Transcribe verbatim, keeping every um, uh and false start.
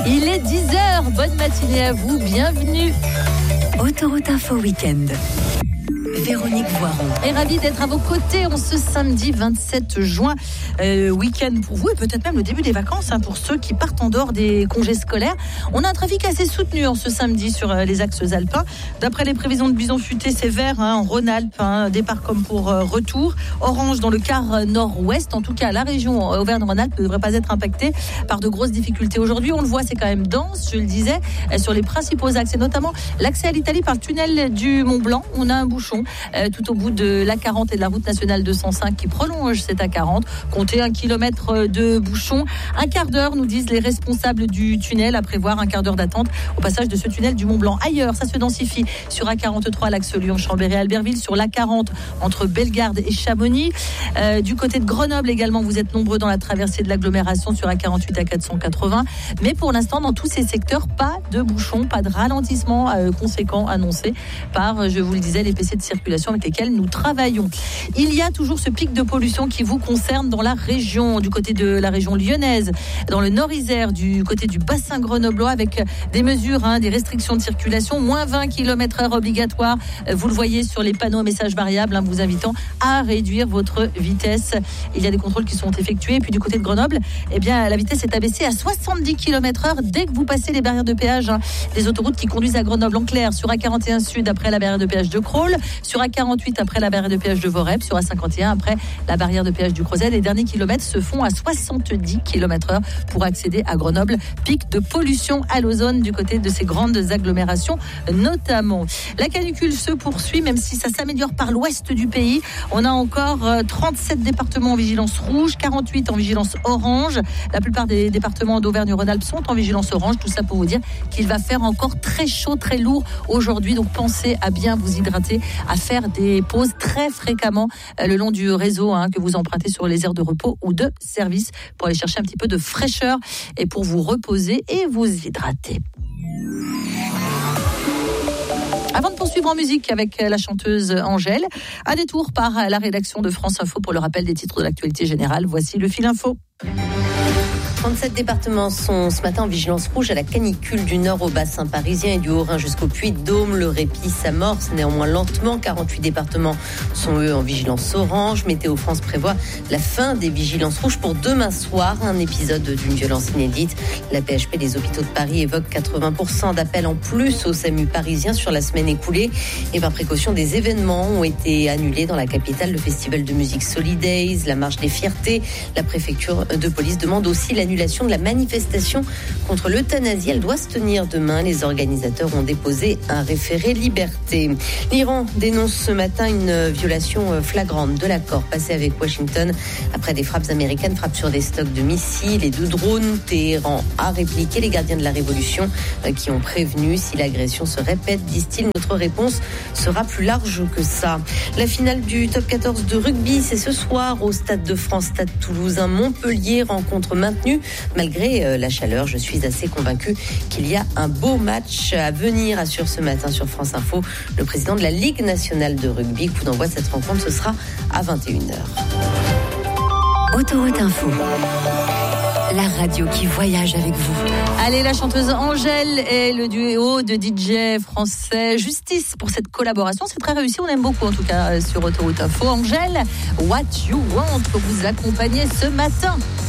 Il est dix heures, bonne matinée à vous, bienvenue. Autoroute Info Week-end. Véronique Voiron. Et ravie d'être à vos côtés en ce samedi vingt-sept juin, euh, week-end pour vous et peut-être même le début des vacances hein, pour ceux qui partent en dehors des congés scolaires. On a un trafic assez soutenu en ce samedi sur euh, les axes alpins. D'après les prévisions de Bison Futé, c'est vert hein, en Rhône-Alpes, hein, départ comme pour euh, retour. Orange dans le quart euh, nord-ouest. En tout cas, la région euh, Auvergne-Rhône-Alpes ne devrait pas être impactée par de grosses difficultés. Aujourd'hui, on le voit, c'est quand même dense, je le disais, euh, sur les principaux axes et notamment l'accès à l'Italie par le tunnel du Mont-Blanc. On a un bouchon Euh, tout au bout de l'A quarante et de la route nationale deux cent cinq qui prolonge cette A quarante. Comptez un kilomètre de bouchon. Un quart d'heure, nous disent les responsables du tunnel, à prévoir un quart d'heure d'attente au passage de ce tunnel du Mont-Blanc. Ailleurs, ça se densifie sur A quarante-trois, l'axe Lyon-Chambéry-Albertville, sur l'A quarante entre Bellegarde et Chamonix. Euh, du côté de Grenoble également, vous êtes nombreux dans la traversée de l'agglomération sur A quarante-huit à quatre cent quatre-vingts. Mais pour l'instant, dans tous ces secteurs, pas de bouchon, pas de ralentissement euh, conséquent annoncé par, je vous le disais, les P C de circulation avec lesquels nous travaillons. Il y a toujours ce pic de pollution qui vous concerne dans la région, du côté de la région lyonnaise, dans le Nord-Isère, du côté du bassin grenoblois, avec des mesures, hein, des restrictions de circulation, moins vingt kilomètres heure obligatoire. Vous le voyez sur les panneaux messages variables, hein, vous invitant à réduire votre vitesse. Il y a des contrôles qui sont effectués. Et puis du côté de Grenoble, eh bien, la vitesse est abaissée à soixante-dix kilomètres heure dès que vous passez les barrières de péage, hein, des autoroutes qui conduisent à Grenoble en clair, sur A quarante et un Sud après la barrière de péage de Crolles, sur A quarante-huit après la barrière de péage de Vorep, sur A cinquante et un après la barrière de péage du Crozet. Les derniers kilomètres se font à soixante-dix kilomètres heure pour accéder à Grenoble. Pic de pollution à l'ozone du côté de ces grandes agglomérations notamment. La canicule se poursuit, même si ça s'améliore par l'ouest du pays. On a encore trente-sept départements en vigilance rouge, quarante-huit en vigilance orange. La plupart des départements d'Auvergne-Rhône-Alpes sont en vigilance orange. Tout ça pour vous dire qu'il va faire encore très chaud, très lourd aujourd'hui. Donc pensez à bien vous hydrater, à faire des pauses très fréquemment le long du réseau hein, que vous empruntez sur les aires de repos ou de service pour aller chercher un petit peu de fraîcheur et pour vous reposer et vous hydrater. Avant de poursuivre en musique avec la chanteuse Angèle, un détour par la rédaction de France Info pour le rappel des titres de l'actualité générale. Voici le fil info. trente-sept départements sont ce matin en vigilance rouge à la canicule du nord au bassin parisien et du Haut-Rhin jusqu'au Puy-de-Dôme. Le répit s'amorce néanmoins lentement. quarante-huit départements sont eux en vigilance orange. Météo France prévoit la fin des vigilances rouges pour demain soir. Un épisode d'une violence inédite. La P H P des hôpitaux de Paris évoque quatre-vingts pour cent d'appels en plus au SAMU parisien sur la semaine écoulée. Et par précaution, des événements ont été annulés dans la capitale. Le festival de musique Solidays, la marche des fiertés. La préfecture de police demande aussi la L'annulation de la manifestation contre l'euthanasie. Elle doit se tenir demain. Les organisateurs ont déposé un référé liberté. L'Iran dénonce ce matin une violation flagrante de l'accord passé avec Washington après des frappes américaines, frappes sur des stocks de missiles et de drones. Téhéran a répliqué. Les gardiens de la révolution qui ont prévenu si l'agression se répète, disent-ils, notre réponse sera plus large que ça. La finale du top quatorze de rugby, c'est ce soir au Stade de France, Stade Toulousain. Montpellier, rencontre maintenue. Malgré la chaleur, je suis assez convaincue qu'il y a un beau match à venir, assure ce matin sur France Info le président de la Ligue nationale de rugby. Coup d'envoi de cette rencontre, ce sera à vingt et une heures. Autoroute Info. La radio qui voyage avec vous. Allez, la chanteuse Angèle et le duo de D J français Justice pour cette collaboration. C'est très réussi, on aime beaucoup en tout cas sur Autoroute Info. Angèle, What You Want pour vous accompagner ce matin.